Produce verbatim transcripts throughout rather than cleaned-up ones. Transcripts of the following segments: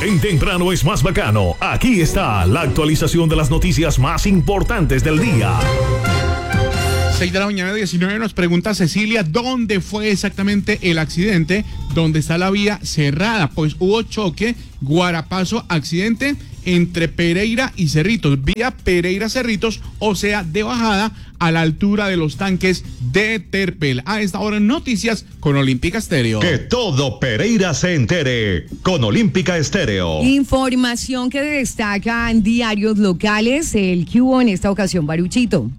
En Temprano es más bacano. Aquí está la actualización de las noticias más importantes del día. seis de la mañana, diecinueve, nos pregunta Cecilia, ¿dónde fue exactamente el accidente? ¿Dónde está la vía cerrada? Pues hubo choque, Guarapazo, accidente entre Pereira y Cerritos, vía Pereira-Cerritos, o sea, de bajada a la altura de los tanques de Terpel. A esta hora, noticias con Olímpica Estéreo. Que todo Pereira se entere con Olímpica Estéreo. Información que destaca en diarios locales, el que hubo en esta ocasión, Baruchito.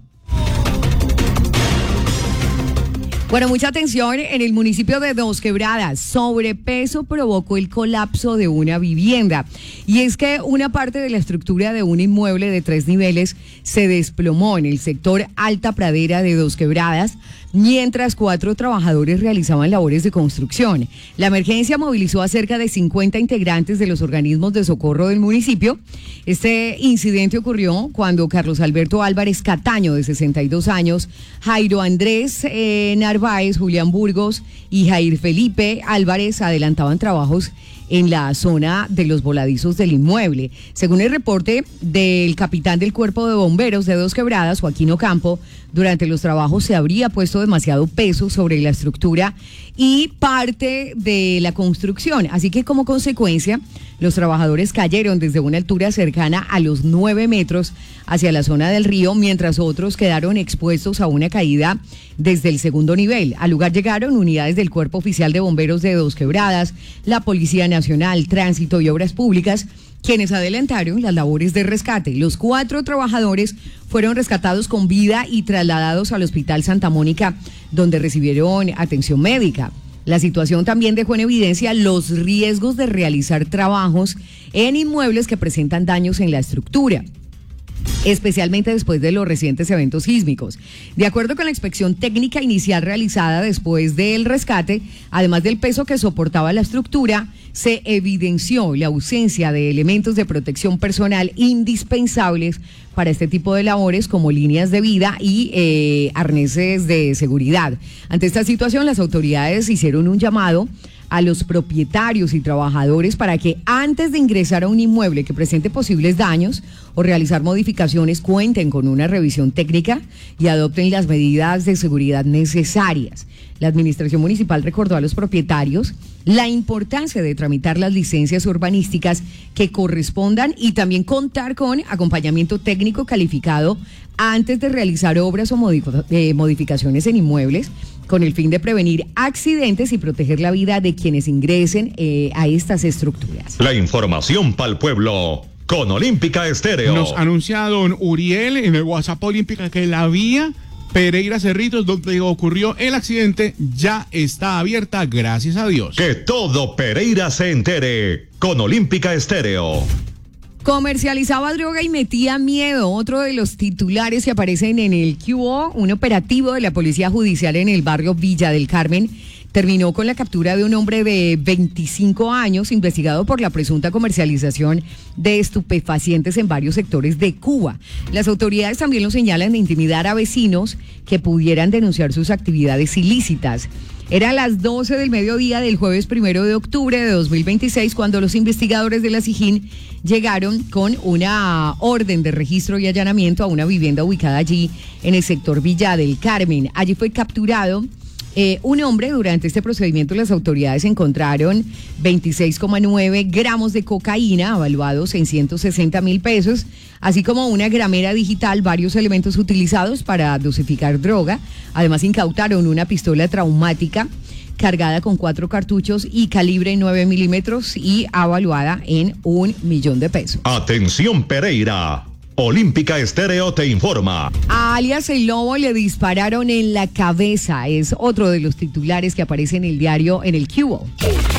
Bueno, mucha atención, en el municipio de Dos Quebradas, sobrepeso provocó el colapso de una vivienda. Y es que una parte de la estructura de un inmueble de tres niveles se desplomó en el sector Alta Pradera de Dos Quebradas, mientras cuatro trabajadores realizaban labores de construcción. La emergencia movilizó a cerca de cincuenta integrantes de los organismos de socorro del municipio. Este incidente ocurrió cuando Carlos Alberto Álvarez Cataño, de sesenta y dos años, Jairo Andrés eh, Narváez, Julián Burgos y Jair Felipe Álvarez adelantaban trabajos en la zona de los voladizos del inmueble. Según el reporte del capitán del Cuerpo de Bomberos de Dos Quebradas, Joaquín Ocampo, durante los trabajos se habría puesto demasiado peso sobre la estructura y parte de la construcción. Así que como consecuencia, los trabajadores cayeron desde una altura cercana a los nueve metros hacia la zona del río, mientras otros quedaron expuestos a una caída desde el segundo nivel. Al lugar llegaron unidades del Cuerpo Oficial de Bomberos de Dos Quebradas, la Policía Nacional, Tránsito y Obras Públicas, quienes adelantaron las labores de rescate. Los cuatro trabajadores fueron rescatados con vida y trasladados al Hospital Santa Mónica, donde recibieron atención médica. La situación también dejó en evidencia los riesgos de realizar trabajos en inmuebles que presentan daños en la estructura, especialmente después de los recientes eventos sísmicos. De acuerdo con la inspección técnica inicial realizada después del rescate, además del peso que soportaba la estructura, se evidenció la ausencia de elementos de protección personal indispensables para este tipo de labores, como líneas de vida y eh, arneses de seguridad. Ante esta situación, las autoridades hicieron un llamado a los propietarios y trabajadores para que antes de ingresar a un inmueble que presente posibles daños o realizar modificaciones cuenten con una revisión técnica y adopten las medidas de seguridad necesarias. La administración municipal recordó a los propietarios la importancia de tramitar las licencias urbanísticas que correspondan y también contar con acompañamiento técnico calificado antes de realizar obras o modif- eh, modificaciones en inmuebles, con el fin de prevenir accidentes y proteger la vida de quienes ingresen eh, a estas estructuras. La información para el pueblo con Olímpica Estéreo. Nos anuncia don Uriel en el WhatsApp Olímpica que la vía Pereira Cerritos, donde ocurrió el accidente, ya está abierta, gracias a Dios. Que todo Pereira se entere con Olímpica Estéreo. Comercializaba droga y metía miedo. Otro de los titulares que aparecen en el Q O, un operativo de la Policía Judicial en el barrio Villa del Carmen, terminó con la captura de un hombre de veinticinco años investigado por la presunta comercialización de estupefacientes en varios sectores de Cuba. Las autoridades también lo señalan de intimidar a vecinos que pudieran denunciar sus actividades ilícitas. Eran las doce del mediodía del jueves primero de octubre de dos mil veintiséis cuando los investigadores de la SIJIN llegaron con una orden de registro y allanamiento a una vivienda ubicada allí en el sector Villa del Carmen. Allí fue capturado Eh, un hombre. Durante este procedimiento las autoridades encontraron veintiséis coma nueve gramos de cocaína evaluados en ciento sesenta mil pesos, así como una gramera digital, varios elementos utilizados para dosificar droga. Además incautaron una pistola traumática cargada con cuatro cartuchos y calibre nueve milímetros y avaluada en un millón de pesos. Atención Pereira. Olímpica Estéreo te informa. A alias El Lobo le dispararon en la cabeza. Es otro de los titulares que aparece en el diario en el Q O.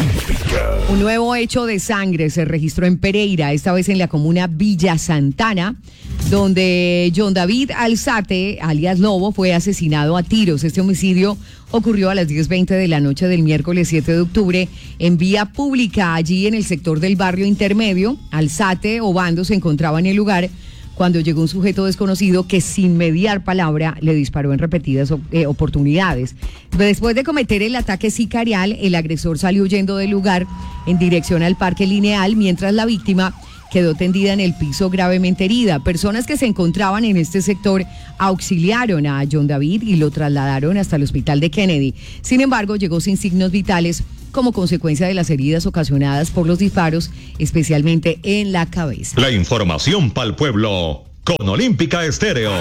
Un nuevo hecho de sangre se registró en Pereira, esta vez en la comuna Villa Santana, donde John David Alzate, alias Lobo, fue asesinado a tiros. Este homicidio ocurrió a las diez veinte de la noche del miércoles siete de octubre en vía pública, allí en el sector del barrio intermedio. Alzate Obando se encontraba en el lugar cuando llegó un sujeto desconocido que sin mediar palabra le disparó en repetidas eh, oportunidades. Después de cometer el ataque sicarial, el agresor salió huyendo del lugar en dirección al Parque Lineal, mientras la víctima quedó tendida en el piso gravemente herida. Personas que se encontraban en este sector auxiliaron a John David y lo trasladaron hasta el hospital de Kennedy. Sin embargo, llegó sin signos vitales como consecuencia de las heridas ocasionadas por los disparos, especialmente en la cabeza. La información para el pueblo con Olímpica Estéreo.